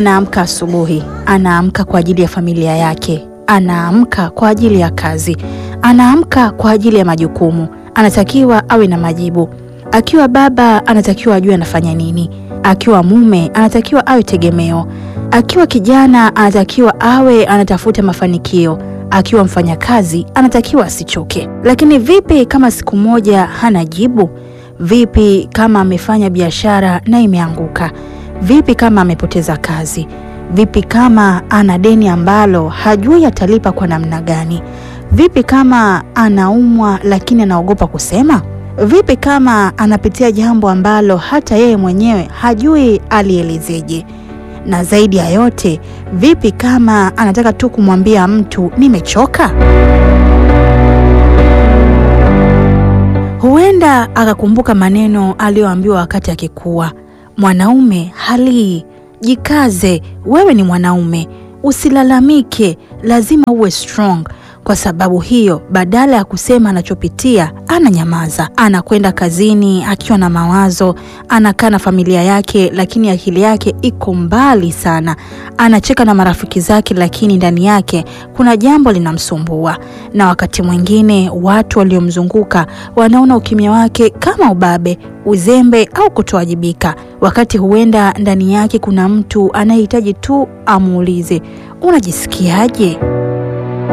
anaamka asubuhi, anaamka kwa ajili ya familia yake, anaamka kwa ajili ya kazi, anaamka kwa ajili ya majukumu. Anatakiwa awe na majibu. Akiwa baba anatakiwa ajue anafanya nini. Akiwa mume anatakiwa awe tegemeo. Akiwa kijana anatakiwa awe anatafuta mafanikio. Akiwa mfanyakazi anatakiwa asichoke. Lakini vipi kama siku moja hana jibu? Vipi kama amefanya biashara na imeanguka? Vipi kama amepoteza kazi? Vipi kama ana deni ambalo hajui atalipa kwa namna gani? Vipi kama anaumwa lakini anaogopa kusema? Vipi kama anapitia jambo ambalo hata yeye mwenyewe hajui alielezeje? Na zaidi ya yote, vipi kama anataka tu kumwambia mtu nimechoka? Huenda akakumbuka maneno aliyoambiwa wakati akikua. Mwanaume halii, jikaze, wewe ni mwanaume, usilalamike, lazima uwe strong. Kwa sababu hiyo, badala ya kusema anachopitia, ananyamaza. Anakwenda kazini akiwa na mawazo, anakaa na familia yake lakini akili yake iko mbali sana. Anacheka na marafiki zake lakini ndani yake kuna jambo linamsumbua. Na wakati mwingine watu waliomzunguka wanaona ukimya wake kama ubabe, uzembe au kutowajibika, wakati huenda ndani yake kuna mtu anayehitaji tu amuulize, unajisikiaje?